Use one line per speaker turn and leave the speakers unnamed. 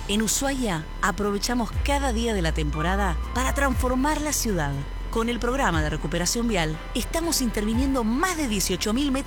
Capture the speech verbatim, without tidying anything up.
En Ushuaia aprovechamos cada día de la temporada para transformar la ciudad. Con el programa de recuperación vial estamos interviniendo más de dieciocho mil metros